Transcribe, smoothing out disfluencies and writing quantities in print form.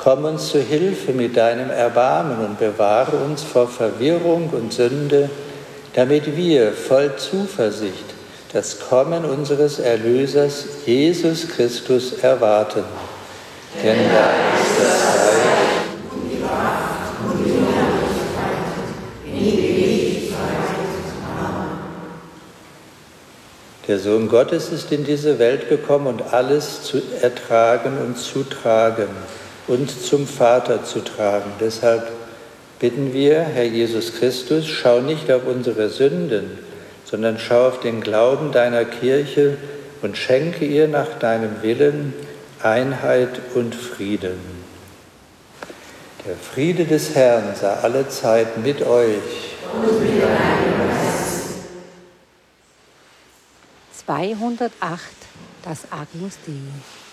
Komm uns zu Hilfe mit deinem Erbarmen und bewahre uns vor Verwirrung und Sünde, damit wir voll Zuversicht das Kommen unseres Erlösers Jesus Christus erwarten. Denn da ist das Reich und die Macht und die Herrlichkeit in Ewigkeit. Amen. Der Sohn Gottes ist in diese Welt gekommen, um alles zu ertragen und zu tragen und zum Vater zu tragen. Deshalb bitten wir, Herr Jesus Christus, schau nicht auf unsere Sünden, sondern schau auf den Glauben deiner Kirche und schenke ihr nach deinem Willen Einheit und Frieden. Der Friede des Herrn sei allezeit mit euch. Und mit deinem Geist. 208, das Agnus Dei.